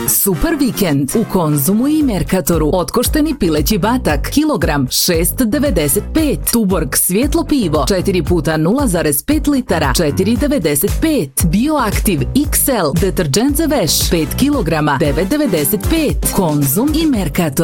Super vikend u Konzumu i Mercatoru. Otkošteni pileći batak, kilogram 6,95. Tuborg svjetlo pivo 4 puta 0,5 litara 4,95. Bioaktiv XL deterđent za veš 5 kilograma 9,95. Konzum i Mercator.